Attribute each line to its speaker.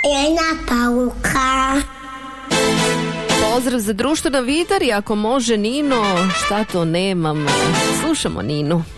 Speaker 1: Jedna pauka.
Speaker 2: Pozdrav za društvo na Vidar i ako može Nino, šta to nemam. Slušamo Ninu.